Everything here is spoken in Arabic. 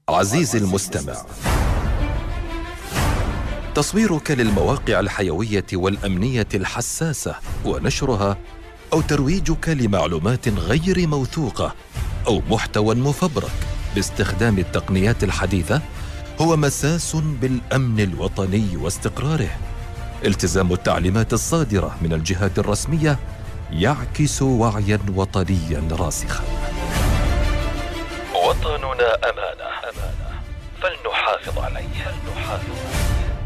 عزيزي المستمع، تصويرك للمواقع الحيوية والأمنية الحساسة ونشرها، أو ترويجك لمعلومات غير موثوقة أو محتوى مفبرك باستخدام التقنيات الحديثة هو مساس بالأمن الوطني واستقراره. التزام التعليمات الصادرة من الجهات الرسمية يعكس وعياً وطنياً راسخاً. وطننا أمانة، فلنحافظ عليه.